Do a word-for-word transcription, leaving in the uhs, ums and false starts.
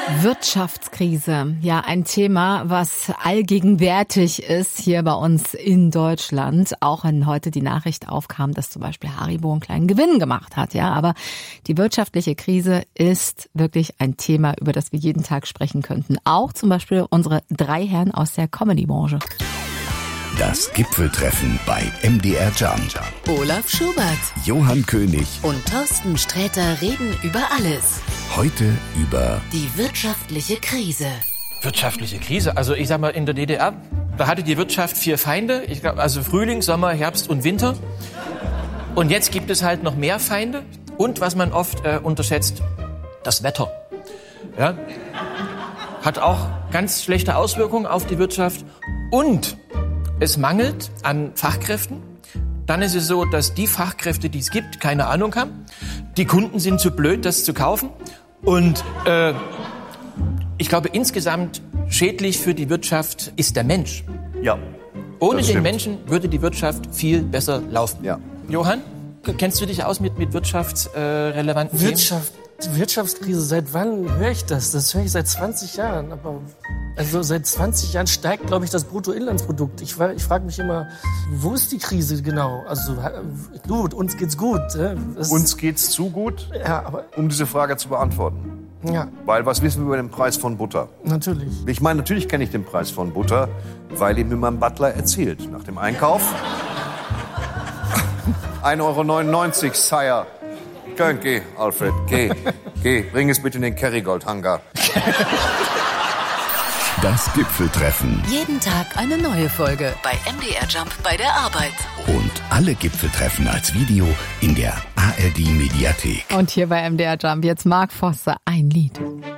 Wirtschaftskrise, ja, ein Thema, was allgegenwärtig ist hier bei uns in Deutschland. Auch wenn heute die Nachricht aufkam, dass zum Beispiel Haribo einen kleinen Gewinn gemacht hat, ja. Aber die wirtschaftliche Krise ist wirklich ein Thema, über das wir jeden Tag sprechen könnten. Auch zum Beispiel unsere drei Herren aus der Comedy-Branche. Das Gipfeltreffen bei M D R Jump. Olaf Schubert, Johann König und Thorsten Sträter reden über alles. Heute über die wirtschaftliche Krise. Wirtschaftliche Krise? Also ich sag mal, in der D D R, da hatte die Wirtschaft vier Feinde. Ich glaube, also Frühling, Sommer, Herbst und Winter. Und jetzt gibt es halt noch mehr Feinde. Und was man oft äh, unterschätzt, das Wetter. Ja? Hat auch ganz schlechte Auswirkungen auf die Wirtschaft. Und es mangelt an Fachkräften. Dann ist es so, dass die Fachkräfte, die es gibt, keine Ahnung haben. Die Kunden sind zu blöd, das zu kaufen. Und äh, ich glaube, insgesamt schädlich für die Wirtschaft ist der Mensch. Ja. Ohne den Menschen würde die Wirtschaft viel besser laufen. Ja. Johann, kennst du dich aus mit, mit wirtschaftsrelevanten Themen? Wirtschaft, Wirtschaftskrise, seit wann höre ich das? Das höre ich seit zwanzig Jahren. Aber also seit zwanzig Jahren steigt, glaube ich, das Bruttoinlandsprodukt. Ich, ich frage mich immer, wo ist die Krise genau? Also gut, uns geht's gut. Das uns geht's zu gut, ja, aber, um diese Frage zu beantworten. Ja. Weil was wissen wir über den Preis von Butter? Natürlich. Ich meine, natürlich kenne ich den Preis von Butter, weil ihn mir mein Butler erzählt. Nach dem Einkauf. ein Euro neunundneunzig, Sire. Köln, geh, Alfred, geh, geh. Bring es bitte in den Kerrygold-Hangar. das Gipfeltreffen. Jeden Tag eine neue Folge bei M D R Jump bei der Arbeit. Und alle Gipfeltreffen als Video in der A R D Mediathek. Und hier bei M D R Jump jetzt Mark Forster, ein Lied.